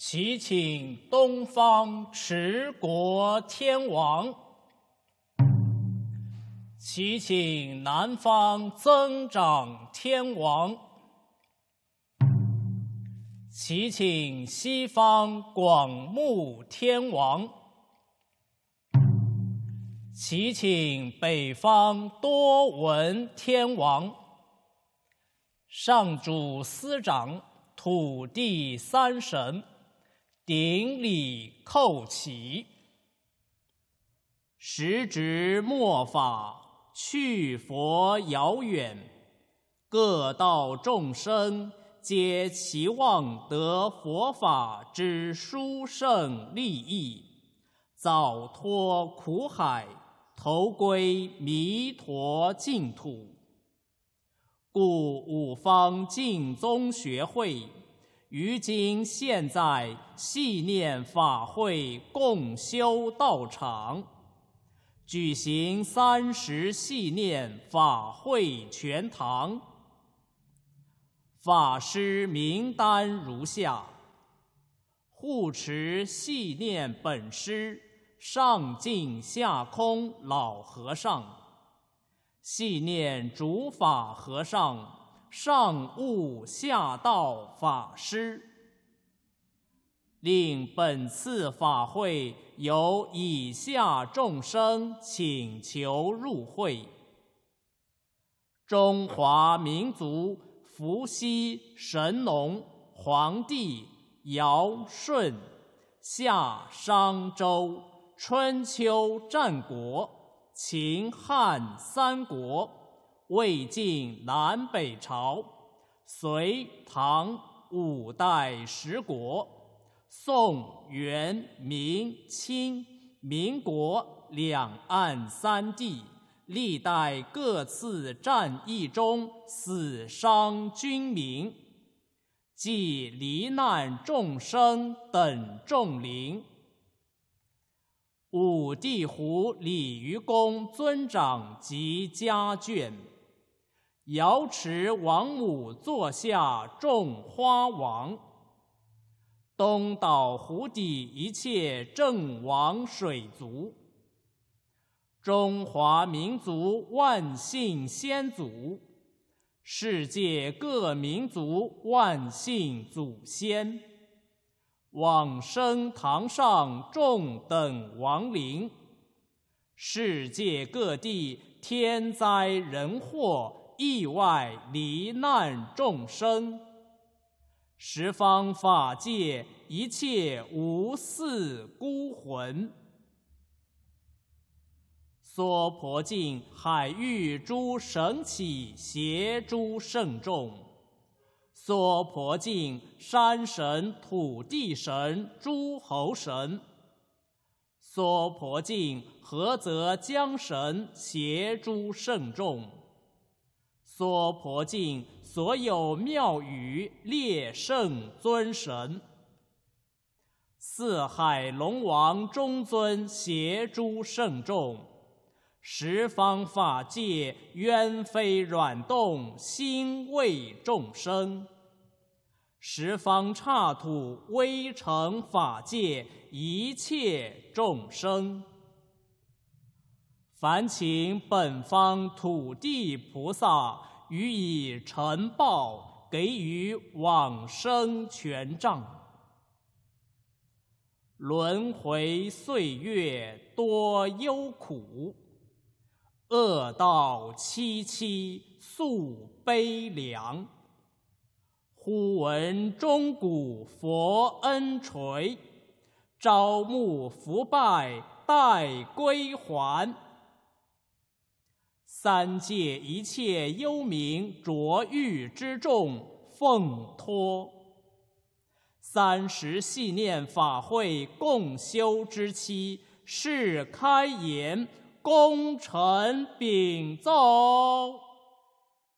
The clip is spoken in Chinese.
祈请东方持国天王，祈请南方增长天王，祈请西方广目天王，祈请北方多闻天王。上主司长，土地三神，顶礼叩起。时值末法，去佛遥远，各道众生皆期望得佛法之殊胜利益，早脱苦海，投归弥陀净土。故五方净宗学会于今现在系念法会共修道场，举行30系念法会全堂。法师名单如下：护持系念本师上净下空老和尚，系念主法和尚上悟下道法师。令本次法会由以下众生请求入会：中华民族伏羲、神农、黄帝、尧、舜、夏、商、周、春秋战国、秦汉三国、魏晋南北朝、隋唐五代10国、宋元明清民国两岸三地历代各次战役中死伤军民，及罹难众生等众灵。五地湖鲤鱼公尊长及家眷，瑶池王母座下众花王，东岛湖底一切正王水族，中华民族万姓先祖，世界各民族万姓祖先，往生堂上众等亡灵，世界各地天灾人祸意外罹难众生，十方法界一切无嗣孤魂，娑婆境海域诸神祇邪诸圣众，娑婆境山神土地神诸侯神，娑婆境菏泽江神邪诸圣众，娑婆境所有庙宇列圣尊神，四海龙王中尊邪诸圣众，十方法界冤非软动心为众生，十方刹土微尘法界一切众生，烦请本方土地菩萨予以承报，给予往生权杖。轮回岁月多忧苦，恶道凄凄诉悲凉。忽闻钟鼓佛恩垂，朝暮伏拜待归还。三界一切幽冥浊狱之众奉托，30系念法会共修之期，是开言，功成禀奏。